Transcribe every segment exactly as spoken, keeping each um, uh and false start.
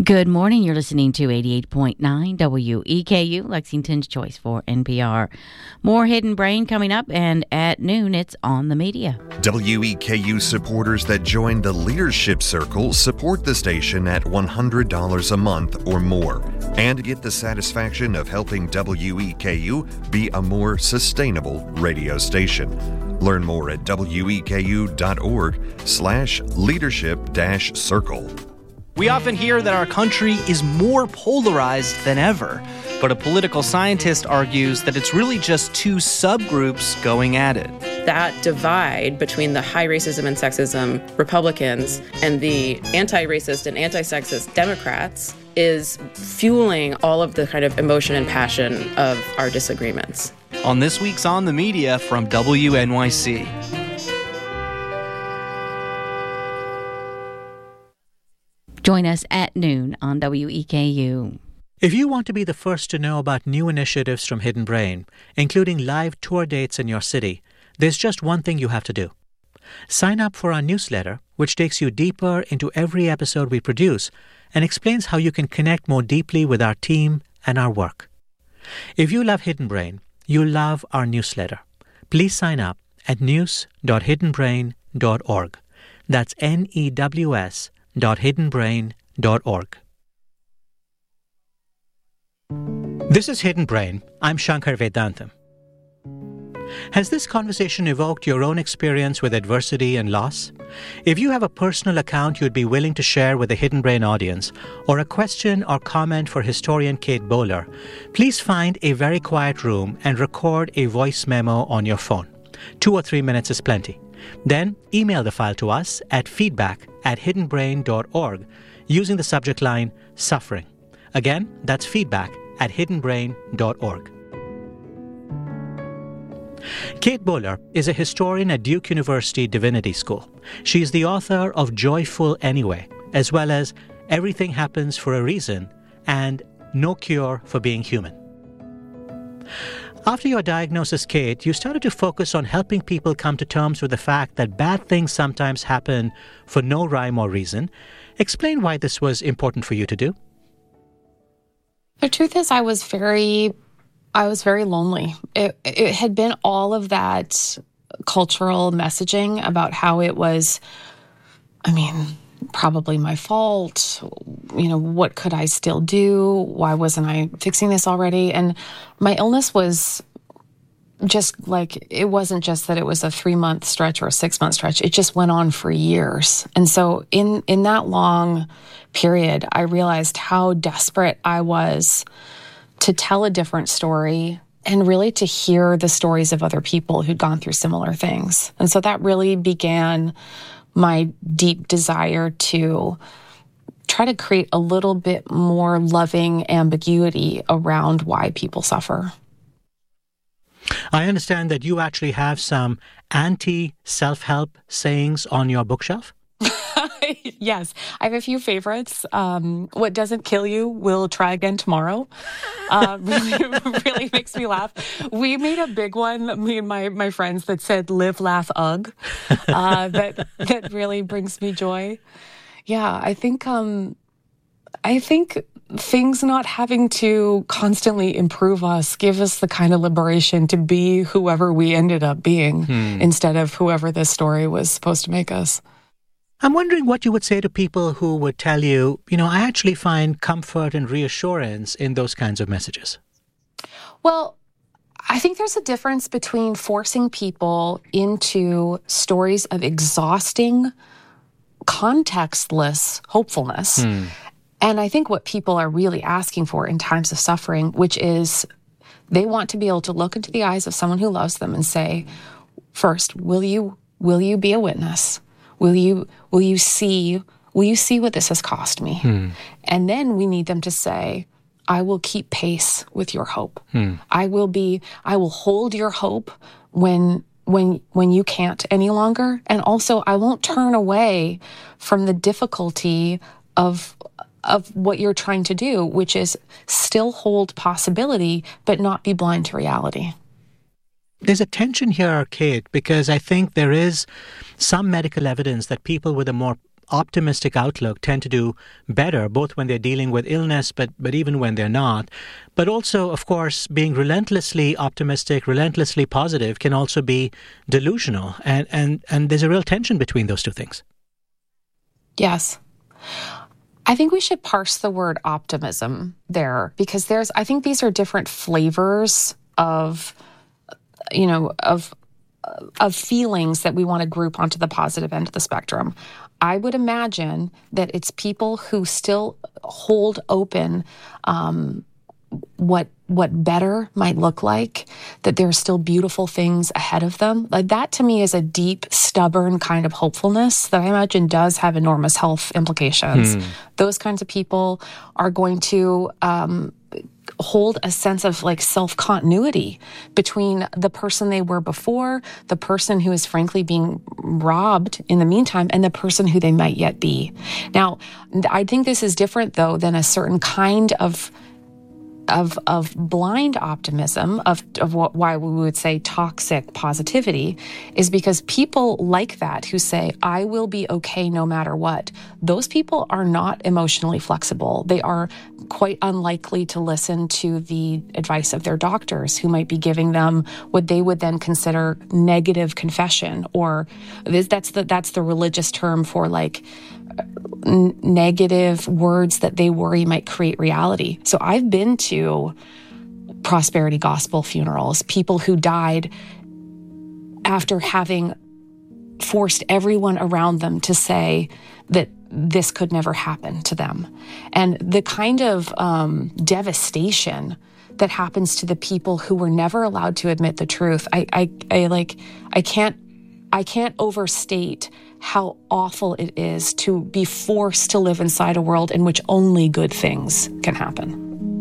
Good morning. You're listening to eighty-eight point nine W E K U, Lexington's Choice for N P R. More Hidden Brain coming up, and at noon, it's On the Media. W E K U supporters that join the Leadership Circle support the station at one hundred dollars a month or more and get the satisfaction of helping W E K U be a more sustainable radio station. Learn more at weku.org slash leadership dash circle. We often hear that our country is more polarized than ever, but a political scientist argues that it's really just two subgroups going at it. That divide between the high racism and sexism Republicans and the anti-racist and anti-sexist Democrats is fueling all of the kind of emotion and passion of our disagreements. On this week's On the Media from W N Y C. Join us at noon on W E K U. If you want to be the first to know about new initiatives from Hidden Brain, including live tour dates in your city, there's just one thing you have to do. Sign up for our newsletter, which takes you deeper into every episode we produce and explains how you can connect more deeply with our team and our work. If you love Hidden Brain, you'll love our newsletter. Please sign up at news dot hidden brain dot org. That's N E W S dot hidden brain dot org. This is Hidden Brain. I'm Shankar Vedantam. Has this conversation evoked your own experience with adversity and loss? If you have a personal account you'd be willing to share with the Hidden Brain audience, or a question or comment for historian Kate Bowler, please find a very quiet room and record a voice memo on your phone. Two or three minutes is plenty. Then email the file to us at feedback at hidden brain dot org using the subject line Suffering. Again, that's feedback at hidden brain dot org. Kate Bowler is a historian at Duke University Divinity School. She is the author of Joyful Anyway, as well as Everything Happens for a Reason and No Cure for Being Human. After your diagnosis, Kate, you started to focus on helping people come to terms with the fact that bad things sometimes happen for no rhyme or reason. Explain why this was important for you to do. The truth is, I was very, I was very lonely. It, it had been all of that cultural messaging about how it was, I mean, probably my fault. You know, what could I still do? Why wasn't I fixing this already? And my illness was just like, it wasn't just that it was a three-month stretch or a six-month stretch. It just went on for years. And so in, in that long period, I realized how desperate I was to tell a different story and really to hear the stories of other people who'd gone through similar things. And so that really began my deep desire to try to create a little bit more loving ambiguity around why people suffer. I understand that you actually have some anti-self-help sayings on your bookshelf? Yes, I have a few favorites. Um, what doesn't kill you will try again tomorrow. Uh, really, really makes me laugh. We made a big one, me and my, my friends, that said, live, laugh, ugh. Uh, that, that really brings me joy. Yeah, I think, um, I think things not having to constantly improve us give us the kind of liberation to be whoever we ended up being hmm. instead of whoever this story was supposed to make us. I'm wondering what you would say to people who would tell you, you know, I actually find comfort and reassurance in those kinds of messages. Well, I think there's a difference between forcing people into stories of exhausting, contextless hopefulness. Hmm. And I think what people are really asking for in times of suffering, which is they want to be able to look into the eyes of someone who loves them and say, first, will you will you be a witness? Will you will you see will you see what this has cost me? Hmm. And then we need them to say, I will keep pace with your hope. Hmm. I will be I will hold your hope when when when you can't any longer. And also I won't turn away from the difficulty of of what you're trying to do, which is still hold possibility, but not be blind to reality. There's a tension here, Kate, because I think there is some medical evidence that people with a more optimistic outlook tend to do better, both when they're dealing with illness, but, but even when they're not. But also, of course, being relentlessly optimistic, relentlessly positive can also be delusional. And, and, and there's a real tension between those two things. Yes. I think we should parse the word optimism there, because there's, I think these are different flavors of, you know, of of feelings that we want to group onto the positive end of the spectrum. I would imagine that it's people who still hold open um, what what better might look like, that there are still beautiful things ahead of them. Like that to me is a deep, stubborn kind of hopefulness that I imagine does have enormous health implications. Hmm. Those kinds of people are going to um, hold a sense of like self-continuity between the person they were before, the person who is frankly being robbed in the meantime, and the person who they might yet be. Now, I think this is different though than a certain kind of of of blind optimism, of, of what, why we would say toxic positivity, is because people like that who say, I will be okay no matter what, those people are not emotionally flexible. They are quite unlikely to listen to the advice of their doctors, who might be giving them what they would then consider negative confession, or this, that's the that's the religious term for like n- negative words that they worry might create reality. So I've been to prosperity gospel funerals, people who died after having forced everyone around them to say that this could never happen to them. And the kind of um, devastation that happens to the people who were never allowed to admit the truth, I, I, I like, I can't, I can't overstate how awful it is to be forced to live inside a world in which only good things can happen.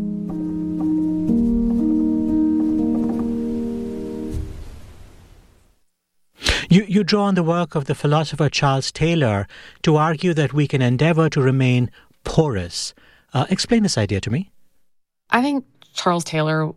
You, you draw on the work of the philosopher Charles Taylor to argue that we can endeavor to remain porous. Uh, explain this idea to me. I think Charles Taylor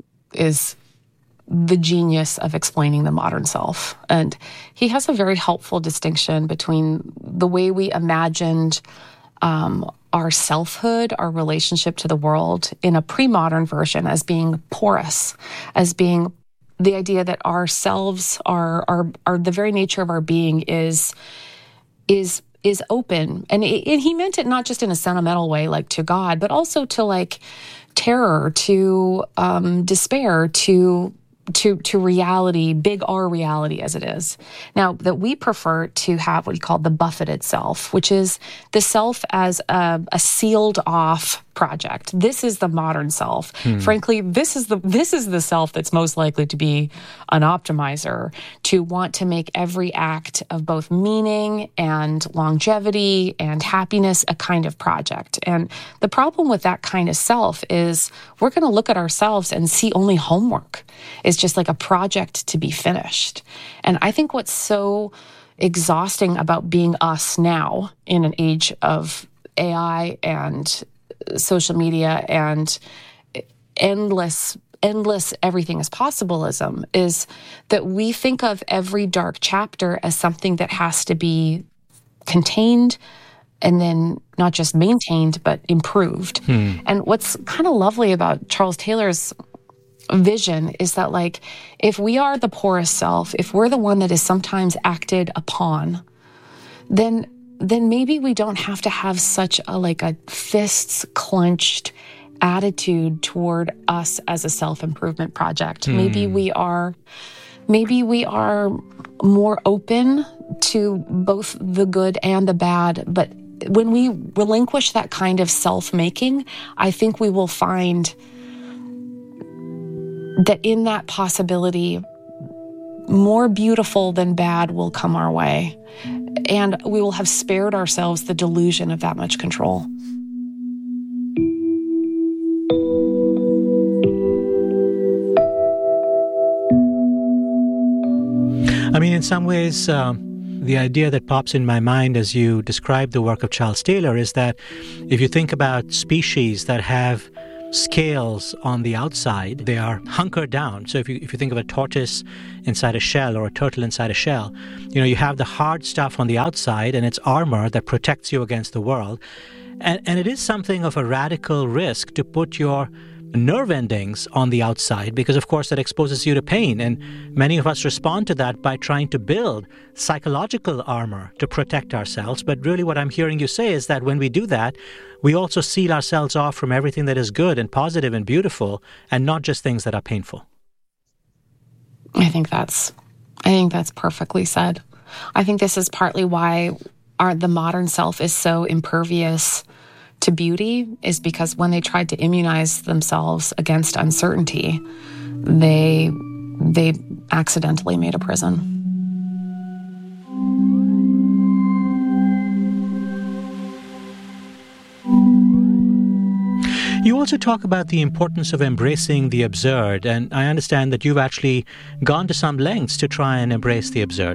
is the genius of explaining the modern self. And he has a very helpful distinction between the way we imagined um, our selfhood, our relationship to the world in a pre-modern version as being porous, as being the idea that ourselves, our, our, our, the very nature of our being is, is, is open. And, it, and he meant it not just in a sentimental way, like to God, but also to like terror, to um, despair, to to to reality, big R reality as it is. Now, that we prefer to have what he called the buffeted self, which is the self as a, a sealed off project. This is the modern self. Hmm. Frankly, this is the this is the self that's most likely to be an optimizer, to want to make every act of both meaning and longevity and happiness a kind of project. And the problem with that kind of self is we're going to look at ourselves and see only homework. It's just like a project to be finished. And I think what's so exhausting about being us now in an age of A I and social media and endless, endless everything is possibilism is that we think of every dark chapter as something that has to be contained and then not just maintained, but improved. Hmm. And what's kind of lovely about Charles Taylor's vision is that, like, if we are the porous self, if we're the one that is sometimes acted upon, then then maybe we don't have to have such a like a fists clenched attitude toward us as a self-improvement project. Mm. Maybe we are maybe we are more open to both the good and the bad, but when we relinquish that kind of self-making, I think we will find that in that possibility, more beautiful than bad will come our way. And we will have spared ourselves the delusion of that much control. I mean, in some ways, uh, the idea that pops in my mind as you describe the work of Charles Taylor is that if you think about species that have scales on the outside. They are hunkered down. So if you if you think of a tortoise inside a shell or a turtle inside a shell, you know, you have the hard stuff on the outside and it's armor that protects you against the world. And, and it is something of a radical risk to put your nerve endings on the outside because, of course, that exposes you to pain. And many of us respond to that by trying to build psychological armor to protect ourselves. But really what I'm hearing you say is that when we do that, we also seal ourselves off from everything that is good and positive and beautiful and not just things that are painful. I think that's, I think that's perfectly said. I think this is partly why our, the modern self is so impervious to beauty, is because when they tried to immunize themselves against uncertainty, they they accidentally made a prison. You also talk about the importance of embracing the absurd, and I understand that you've actually gone to some lengths to try and embrace the absurd.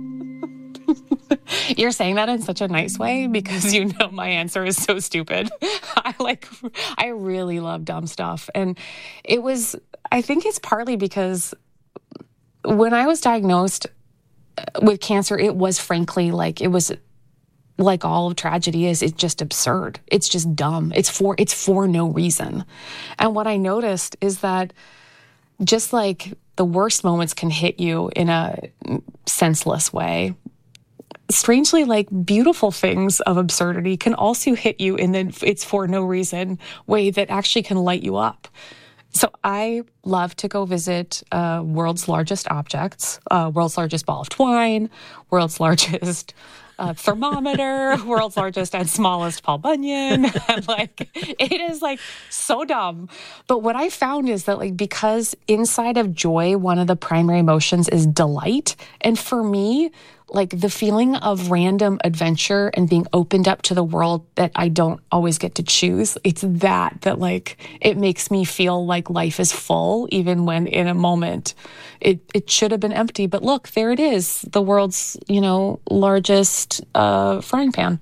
You're saying that in such a nice way because you know my answer is so stupid. I like, I really love dumb stuff. And it was, I think it's partly because when I was diagnosed with cancer, it was frankly like, it was like all of tragedy is, it's just absurd. It's just dumb. It's for, it's for no reason. And what I noticed is that just like the worst moments can hit you in a senseless way, strangely, like beautiful things of absurdity can also hit you in the it's for no reason way that actually can light you up. So I love to go visit uh, world's largest objects, uh, world's largest ball of twine, world's largest uh, thermometer, world's largest and smallest Paul Bunyan. And like, it is like so dumb. But what I found is that like, because inside of joy, one of the primary emotions is delight. And for me, like the feeling of random adventure and being opened up to the world that I don't always get to choose. It's that, that like, it makes me feel like life is full, even when in a moment it, it should have been empty. But look, there it is, the world's, you know, largest uh, frying pan.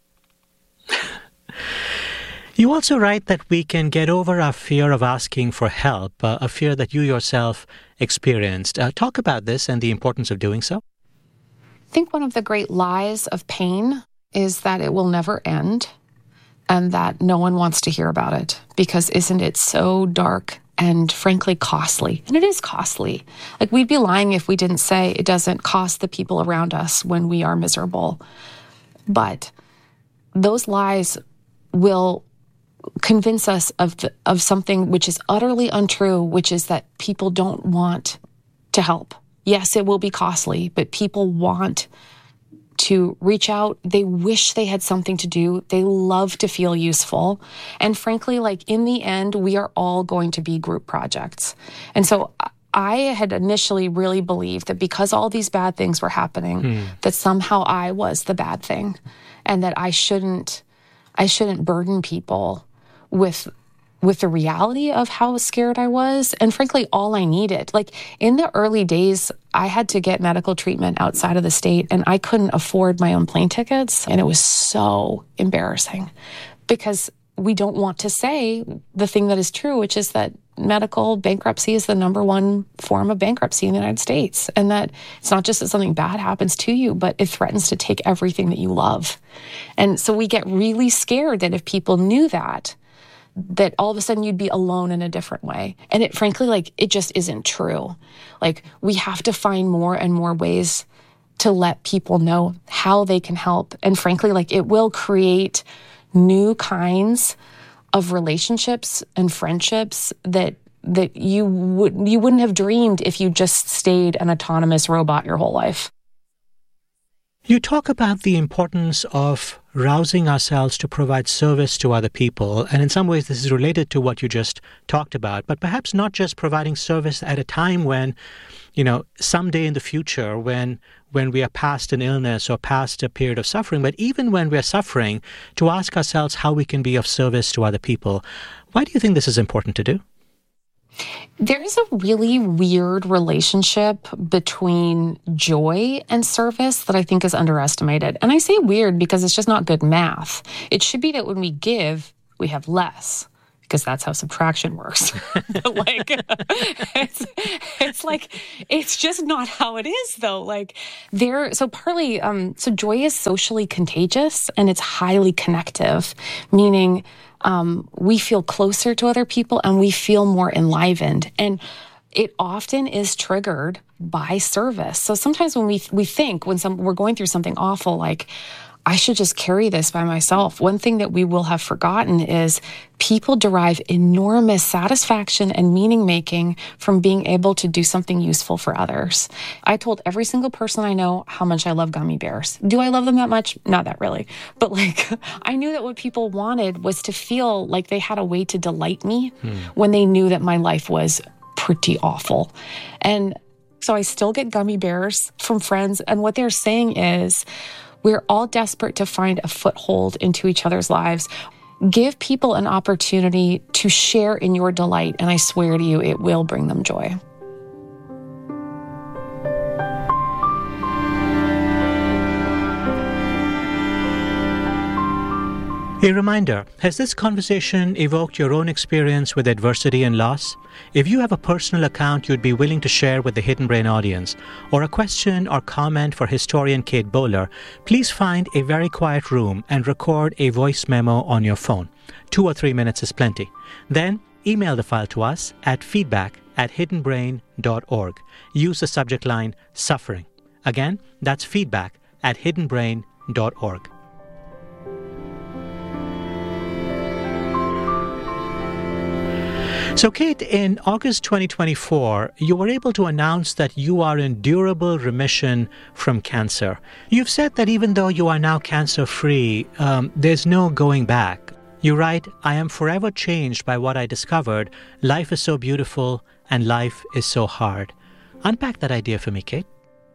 You also write that we can get over our fear of asking for help, uh, a fear that you yourself experienced. Uh, talk about this and the importance of doing so. I think one of the great lies of pain is that it will never end and that no one wants to hear about it because isn't it so dark and frankly costly? And it is costly. Like we'd be lying if we didn't say it doesn't cost the people around us when we are miserable. But those lies will convince us of the, of something which is utterly untrue, which is that people don't want to help. Yes, it will be costly, but people want to reach out. They wish they had something to do. They love to feel useful. And frankly, like in the end, we are all going to be group projects. And so I had initially really believed that because all these bad things were happening, hmm. that somehow I was the bad thing and that I shouldn't, I shouldn't burden people with with the reality of how scared I was, and frankly, all I needed. Like in the early days, I had to get medical treatment outside of the state, and I couldn't afford my own plane tickets, and it was so embarrassing because we don't want to say the thing that is true, which is that medical bankruptcy is the number one form of bankruptcy in the United States, and that it's not just that something bad happens to you, but it threatens to take everything that you love. And so we get really scared that if people knew that, that all of a sudden you'd be alone in a different way. And it frankly, like, it just isn't true. Like, we have to find more and more ways to let people know how they can help. And frankly, like, it will create new kinds of relationships and friendships that that you would you wouldn't have dreamed if you just stayed an autonomous robot your whole life. You talk about the importance of rousing ourselves to provide service to other people, and in some ways this is related to what you just talked about, but perhaps not just providing service at a time when, you know, someday in the future when when we are past an illness or past a period of suffering, but even when we're suffering, to ask ourselves how we can be of service to other people. Why do you think this is important to do? There is a really weird relationship between joy and service that I think is underestimated. And I say weird because it's just not good math. It should be that when we give, we have less. because that's how subtraction works. like, it's, it's like, it's just not how it is, though. Like, there, so partly, um, so joy is socially contagious and it's highly connective, meaning um, we feel closer to other people and we feel more enlivened. And it often is triggered by service. So sometimes when we we think when some we're going through something awful, like, I should just carry this by myself. One thing that we will have forgotten is people derive enormous satisfaction and meaning making from being able to do something useful for others. I told every single person I know how much I love gummy bears. Do I love them that much? Not that really. But like, I knew that what people wanted was to feel like they had a way to delight me hmm. when they knew that my life was pretty awful. And so I still get gummy bears from friends. And what they're saying is, we're all desperate to find a foothold into each other's lives. Give people an opportunity to share in your delight, and I swear to you, it will bring them joy. A reminder, has this conversation evoked your own experience with adversity and loss? If you have a personal account you'd be willing to share with the Hidden Brain audience, or a question or comment for historian Kate Bowler, please find a very quiet room and record a voice memo on your phone. Two or three minutes is plenty. Then email the file to us at feedback at hidden brain dot org. Use the subject line suffering. Again, that's feedback at hidden brain dot org. So, Kate, in August twenty twenty-four, you were able to announce that you are in durable remission from cancer. You've said that even though you are now cancer-free, um, there's no going back. You write, I am forever changed by what I discovered. Life is so beautiful and life is so hard. Unpack that idea for me, Kate.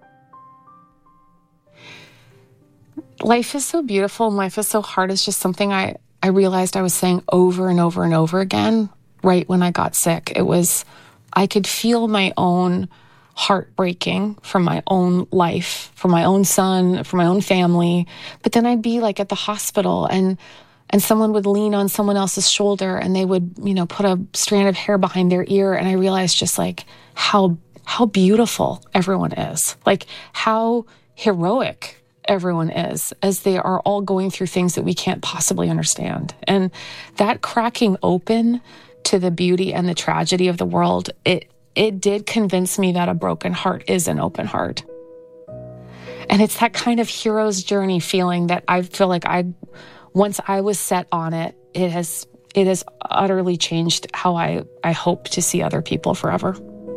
Life is so beautiful and life is so hard is just something I, I realized I was saying over and over and over again. Right when I got sick, it was, I could feel my own heart breaking from my own life, from my own son, from my own family. But then I'd be like at the hospital and and someone would lean on someone else's shoulder and they would, you know, put a strand of hair behind their ear. And I realized just like how how beautiful everyone is, like how heroic everyone is as they are all going through things that we can't possibly understand. And that cracking open to the beauty and the tragedy of the world, it it did convince me that a broken heart is an open heart. And it's that kind of hero's journey feeling that I feel like I, once I was set on it, it has it has utterly changed how I, I hope to see other people forever.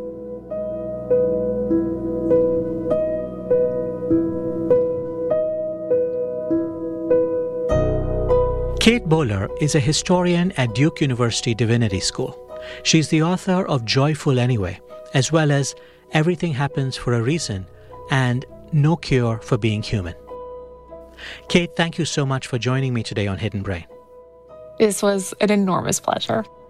Kate Bowler is a historian at Duke University Divinity School. She's the author of Joyful Anyway, as well as Everything Happens for a Reason and No Cure for Being Human. Kate, thank you so much for joining me today on Hidden Brain. This was an enormous pleasure.